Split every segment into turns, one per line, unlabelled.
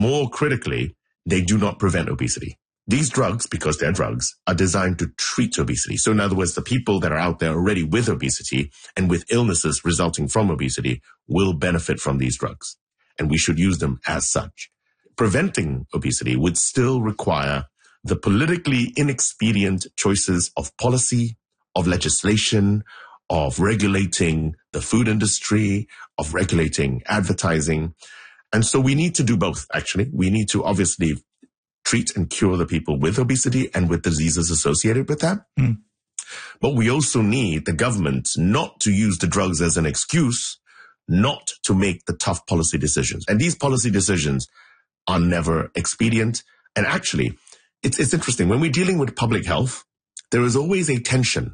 More critically, they do not prevent obesity. These drugs, because they're drugs, are designed to treat obesity. So in other words, the people that are out there already with obesity and with illnesses resulting from obesity will benefit from these drugs. And we should use them as such. Preventing obesity would still require the politically inexpedient choices of policy, of legislation, of regulating the food industry, of regulating advertising. And so we need to do both, actually. We need to obviously treat and cure the people with obesity and with diseases associated with that. But we also need the government not to use the drugs as an excuse not to make the tough policy decisions. And these policy decisions are never expedient. And actually, it's interesting. When we're dealing with public health, there is always a tension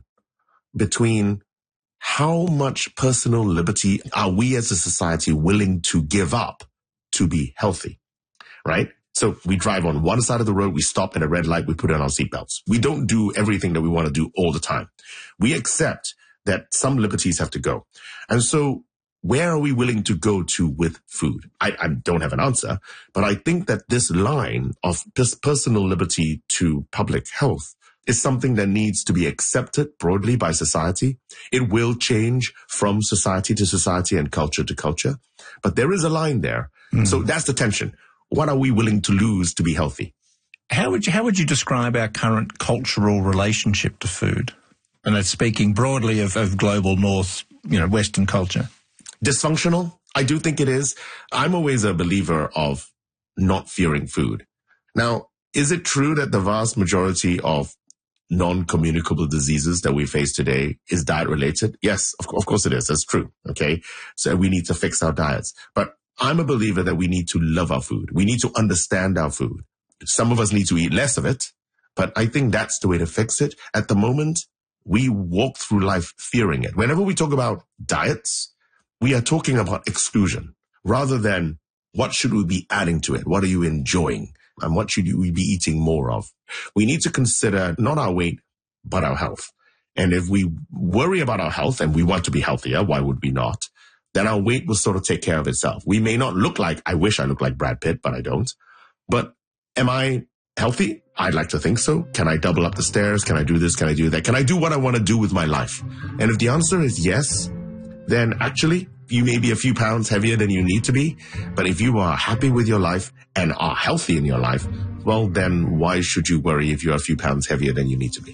between how much personal liberty are we as a society willing to give up to be healthy, right? So we drive on one side of the road, we stop at a red light, we put on our seatbelts. We don't do everything that we want to do all the time. We accept that some liberties have to go. And so where are we willing to go to with food? I don't have an answer, but I think that this line of this personal liberty to public health is something that needs to be accepted broadly by society. It will change from society to society and culture to culture, but there is a line there. So that's the tension. What are we willing to lose to be healthy?
How would you describe our current cultural relationship to food? And that's speaking broadly of global North, Western culture.
Dysfunctional? I do think it is. I'm always a believer of not fearing food. Now, is it true that the vast majority of non-communicable diseases that we face today is diet related? Yes, of course it is. That's true. Okay. So we need to fix our diets. But I'm a believer that we need to love our food. We need to understand our food. Some of us need to eat less of it, but I think that's the way to fix it. At the moment, we walk through life fearing it. Whenever we talk about diets, we are talking about exclusion rather than what should we be adding to it? What are you enjoying? And what should we be eating more of? We need to consider not our weight, but our health. And if we worry about our health and we want to be healthier, why would we not? Then our weight will sort of take care of itself. We may not look like, I wish I looked like Brad Pitt, but I don't. But am I healthy? I'd like to think so. Can I double up the stairs? Can I do this? Can I do that? Can I do what I want to do with my life? And if the answer is yes, then actually you may be a few pounds heavier than you need to be. But if you are happy with your life and are healthy in your life, well, then why should you worry if you're a few pounds heavier than you need to be?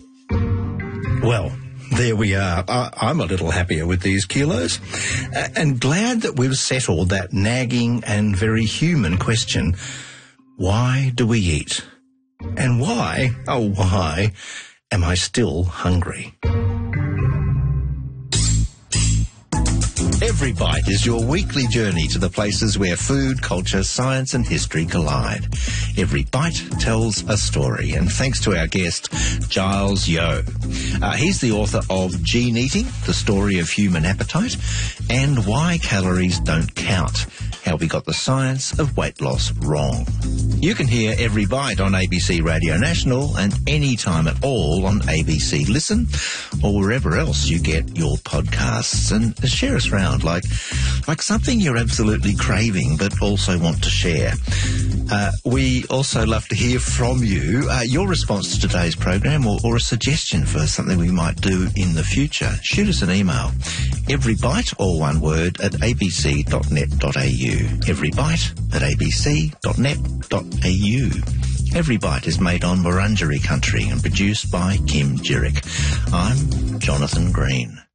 Well, there we are. I'm a little happier with these kilos and glad that we've settled that nagging and very human question. Why do we eat? And why am I still hungry? Every Bite is your weekly journey to the places where food, culture, science and history collide. Every Bite tells a story, and thanks to our guest, Giles Yeo. He's the author of Gene Eating, The Story of Human Appetite, and Why Calories Don't Count, How We Got the Science of Weight Loss Wrong. You can hear Every Bite on ABC Radio National and any time at all on ABC Listen or wherever else you get your podcasts. And share us round like something you're absolutely craving but also want to share. We also love to hear from you, your response to today's program or a suggestion for something we might do in the future. Shoot us an email. Everybite, all one word, at abc.net.au. Everybite@abc.net.au. Every Bite is made on Wurundjeri country and produced by Kim Jerick. I'm Jonathan Green.